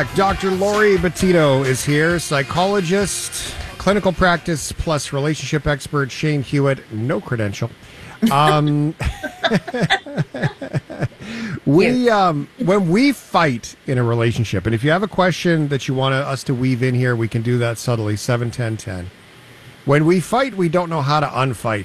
Dr. Lori Bettino is here, psychologist, clinical practice plus relationship expert. Shane Hewitt, no credential. When we fight in a relationship, and if you have a question that you want us to weave in here, we can do that subtly. 71010. When we fight, we don't know how to unfight.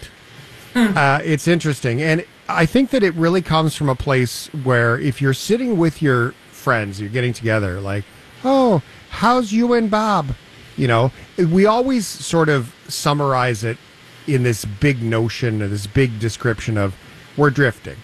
It's interesting, and I think that it really comes from a place where if you're sitting with your friends, you're getting together, like, oh, how's you and Bob? You know, we always sort of summarize it in this big notion, or this big description of we're drifting.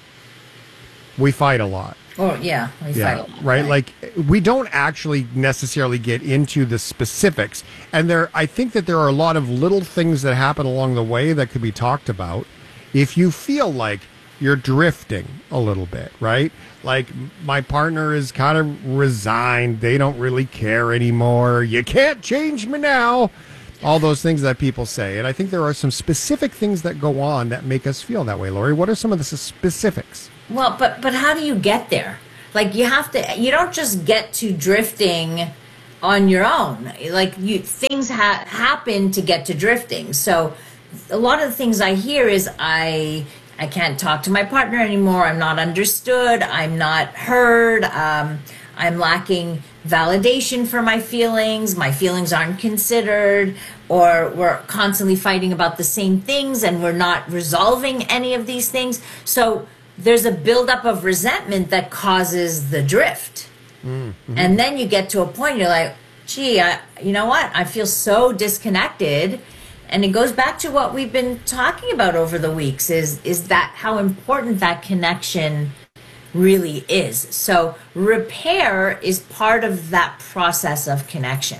We fight a lot. Oh, yeah, we fight a lot. Right? Like, we don't actually necessarily get into the specifics. And I think that there are a lot of little things that happen along the way that could be talked about if you feel like you're drifting a little bit, right? Like, my partner is kind of resigned. They don't really care anymore. You can't change me now. All those things that people say. And I think there are some specific things that go on that make us feel that way, Lori. What are some of the specifics? Well, but how do you get there? Like, you don't just get to drifting on your own. Like, things happen to get to drifting. So a lot of the things I hear is I can't talk to my partner anymore. I'm not understood. I'm not heard. I'm lacking validation for my feelings. My feelings aren't considered, or we're constantly fighting about the same things and we're not resolving any of these things. So there's a buildup of resentment that causes the drift. Mm-hmm. And then you get to a point, you're like, gee, you know what? I feel so disconnected. And it goes back to what we've been talking about over the weeks, is that how important that connection really is. So repair is part of that process of connection.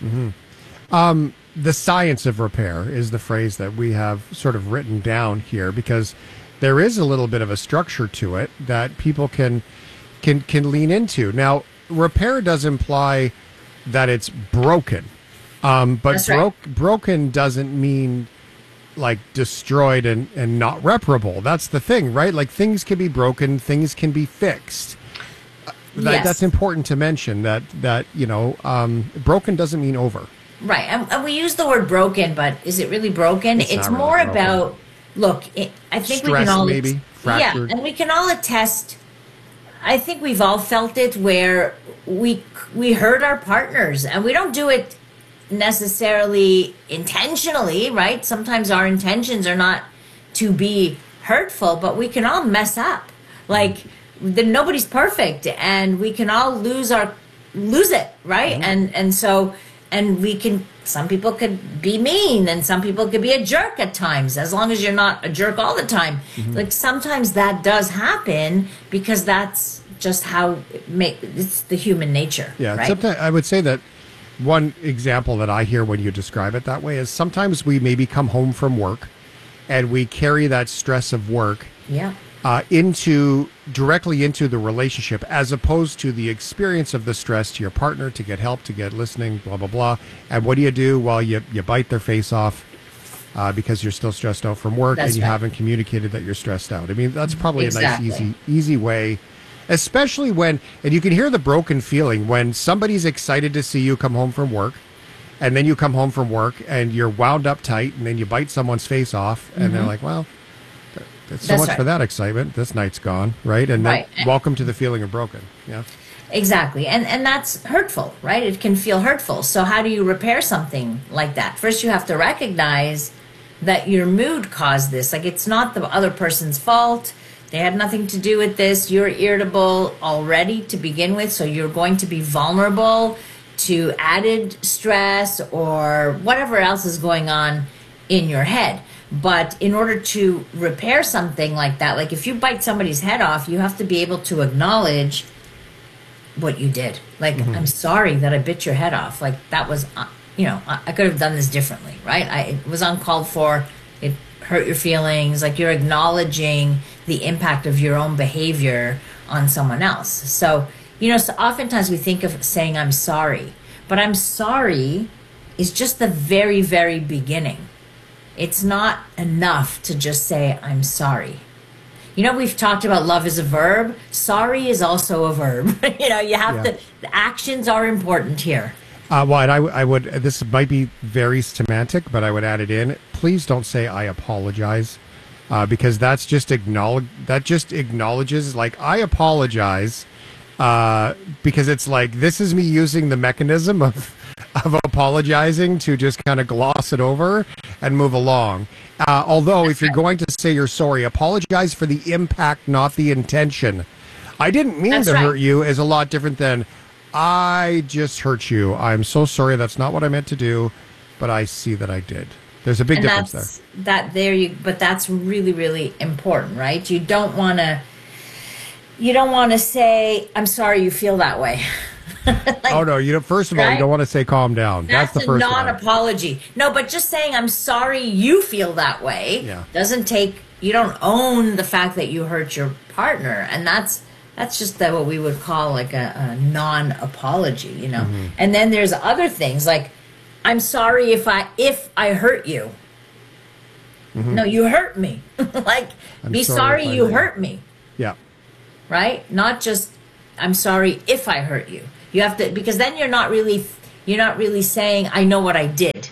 Mm-hmm. The science of repair is the phrase that we have sort of written down here, because there is a little bit of a structure to it that people can lean into. Now, repair does imply that it's broken. But right. Broken doesn't mean like destroyed and not reparable. That's the thing, right? Like, things can be broken, things can be fixed. Yes. That's important to mention, that you know, broken doesn't mean over. Right. And we use the word broken, but is it really broken? It's more really about, look, I think stress, we can all... maybe, fractured. Yeah, and we can all attest, I think we've all felt it, where we hurt our partners, and we don't do it necessarily intentionally, right? Sometimes our intentions are not to be hurtful, but we can all mess up. Like, nobody's perfect, and we can all lose it, right? Mm-hmm. And we can, some people could be mean, and some people could be a jerk at times, as long as you're not a jerk all the time. Mm-hmm. Like, sometimes that does happen, because that's just how it's the human nature. Yeah, right? Sometimes I would say that one example that I hear when you describe it that way is sometimes we maybe come home from work and we carry that stress of work directly into the relationship, as opposed to the experience of the stress to your partner, to get help, to get listening, blah, blah, blah. And what do? Well, you bite their face off because you're still stressed out from work. That's and you right. haven't communicated that you're stressed out. I mean, that's probably exactly. A nice, easy way. Especially when, and you can hear the broken feeling when somebody's excited to see you come home from work, and then you come home from work and you're wound up tight, and then you bite someone's face off, and they're like, well, that's so much right. for that excitement. This night's gone, right? And then welcome to the feeling of broken. Yeah. Exactly. And that's hurtful, right? It can feel hurtful. So how do you repair something like that? First, you have to recognize that your mood caused this. Like, it's not the other person's fault. They had nothing to do with this. You're irritable already to begin with, so you're going to be vulnerable to added stress or whatever else is going on in your head. But in order to repair something like that, like if you bite somebody's head off, you have to be able to acknowledge what you did. Like, I'm sorry that I bit your head off. Like, that was, I could have done this differently, right? It was uncalled for. It hurt your feelings. Like, you're acknowledging the impact of your own behavior on someone else. So, so oftentimes we think of saying I'm sorry, but I'm sorry is just the very, very beginning. It's not enough to just say I'm sorry. we've talked about love is a verb. Sorry is also a verb. You have Yeah. to, the actions are important here. Well, and I would, this might be very semantic, but I would add it in. Please don't say I apologize, because that just acknowledges, like, I apologize, because it's like, this is me using the mechanism of apologizing to just kind of gloss it over and move along. Although, if you're going to say you're sorry, apologize for the impact, not the intention. I didn't mean That's to right. hurt you is a lot different than I just hurt you. I'm so sorry. That's not what I meant to do, but I see that I did. There's a big difference there. But that's really, really important, right? You don't want to say, I'm sorry you feel that way. Oh no! First of all, Right? you don't want to say calm down. That's the a first one. non-apology. No, but just saying I'm sorry you feel that way Yeah. you don't own the fact that you hurt your partner, and that's just what we would call like a non-apology, Mm-hmm. And then there's other things like I'm sorry if I hurt you. Mm-hmm. No, you hurt me. Like I'm be sorry sorry if I you hurt you. hurt me, Yeah. right? Not just I'm sorry if I hurt you. You have to, because then you're not really saying I know what I did.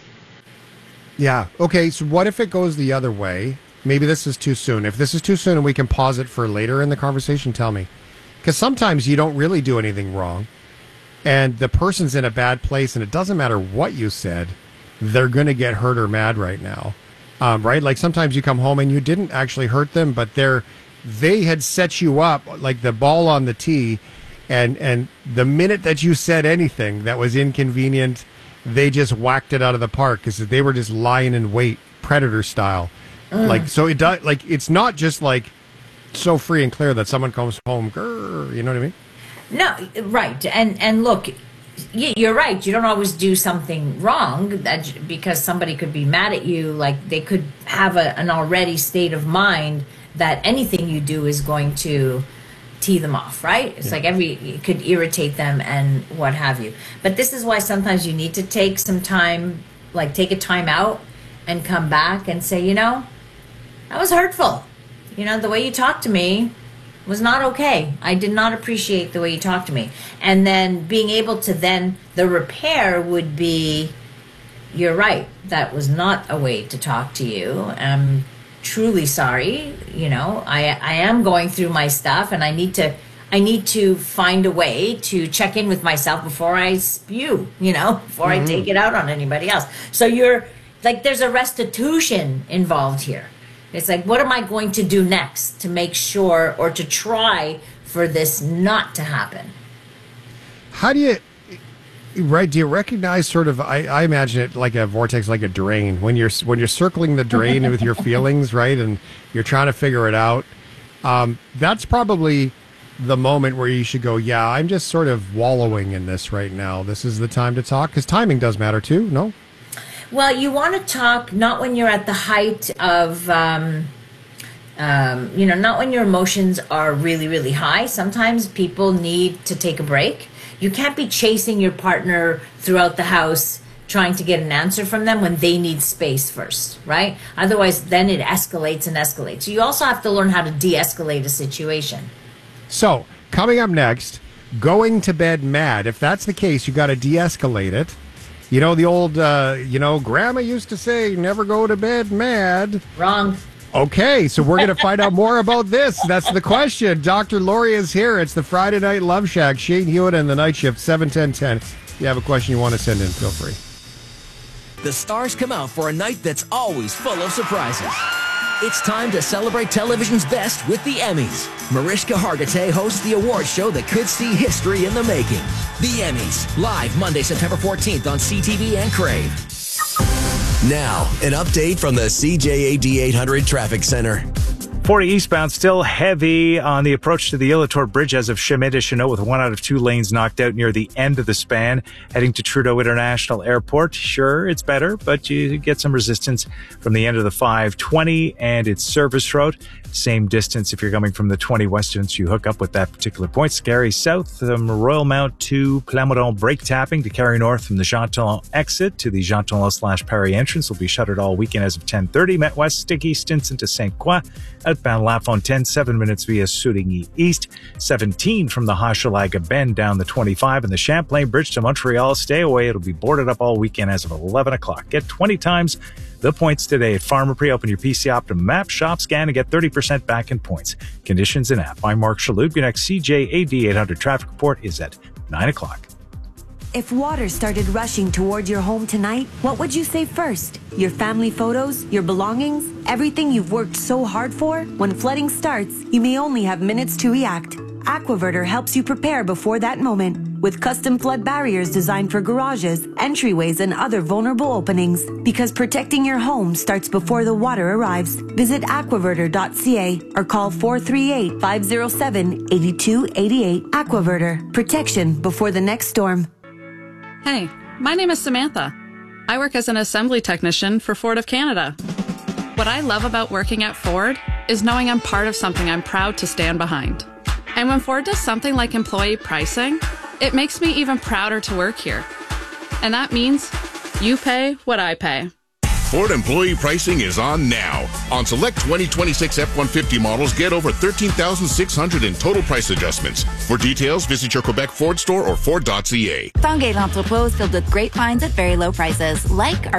Yeah. Okay. So what if it goes the other way? Maybe this is too soon. If this is too soon and we can pause it for later in the conversation, tell me. Because sometimes you don't really do anything wrong, and the person's in a bad place, and it doesn't matter what you said, they're going to get hurt or mad right now. Right? Like sometimes you come home and you didn't actually hurt them, but they had set you up like the ball on the tee, and the minute that you said anything that was inconvenient, they just whacked it out of the park because they were just lying in wait, predator style. Like, so it does, like, it's not just like so free and clear that someone comes home, grrr, you know what I mean? No, right. And look, you're right. You don't always do something wrong because somebody could be mad at you. Like they could have an already state of mind that anything you do is going to tee them off, right? It's like it could irritate them and what have you. But this is why sometimes you need to take some time, like take a time out and come back and say, that was hurtful. The way you talked to me was not okay. I did not appreciate the way you talked to me. And then being able to the repair would be, you're right, that was not a way to talk to you. I'm truly sorry. I am going through my stuff, and I need to find a way to check in with myself before I spew, before I take it out on anybody else. So you're like, there's a restitution involved here. It's like, what am I going to do next to make sure or to try for this not to happen? How do you, right? Do you recognize sort of, I imagine it like a vortex, like a drain, when you're circling the drain with your feelings, right? And you're trying to figure it out. That's probably the moment where you should go, yeah, I'm just sort of wallowing in this right now. This is the time to talk, because timing does matter too, no? Well, you want to talk not when you're at the height of, not when your emotions are really, really high. Sometimes people need to take a break. You can't be chasing your partner throughout the house trying to get an answer from them when they need space first, right? Otherwise, then it escalates and escalates. So you also have to learn how to de-escalate a situation. So, coming up next, going to bed mad. If that's the case, you got to de-escalate it. The old, grandma used to say, never go to bed mad. Wrong. Okay, so we're going to find out more about this. That's the question. Dr. Lori is here. It's the Friday Night Love Shack. Shane Hewitt and the Night Shift, 71010. If you have a question you want to send in, feel free. The stars come out for a night that's always full of surprises. It's time to celebrate television's best with the Emmys. Mariska Hargitay hosts the award show that could see history in the making. The Emmys, live Monday, September 14th on CTV and Crave. Now, an update from the CJAD 800 Traffic Center. 40 eastbound still heavy on the approach to the Illator Bridge as of Chemin de Cheneau, with 1 out of 2 lanes knocked out near the end of the span. Heading to Trudeau International Airport. Sure, it's better, but you get some resistance from the end of the 520 and its service road. Same distance if you're coming from the 20 west once you hook up with that particular point. Scary South, Royal Mount to Plamondon brake tapping to carry north from the Jean Talon exit to the Jean Talon/Paris entrance will be shuttered all weekend as of 10:30. Met West, Sticky, Stinson to St. Croix. Outbound La Fontaine, 7 minutes via Souligny East. 17 from the Hochelaga Bend down the 25 and the Champlain Bridge to Montreal. Stay away. It'll be boarded up all weekend as of 11 o'clock. Get 20 times the points today at Pharmaprix. Open your PC Optimum map, shop, scan, and get 30% back in points. Conditions in app. I'm Mark Shalhoub. Your next CJAD 800 traffic report is at 9 o'clock. If water started rushing toward your home tonight, what would you save first? Your family photos? Your belongings? Everything you've worked so hard for? When flooding starts, you may only have minutes to react. Aquaverter helps you prepare before that moment with custom flood barriers designed for garages, entryways, and other vulnerable openings. Because protecting your home starts before the water arrives. Visit aquaverter.ca or call 438-507-8288. Aquaverter. Protection before the next storm. Hey, my name is Samantha. I work as an assembly technician for Ford of Canada. What I love about working at Ford is knowing I'm part of something I'm proud to stand behind. And when Ford does something like employee pricing, it makes me even prouder to work here. And that means you pay what I pay. Ford employee pricing is on now. On select 2026 F-150 models, get over $13,600 in total price adjustments. For details, visit your Quebec Ford store or Ford.ca. Found L'Entrepôt is filled with great finds at very low prices, like our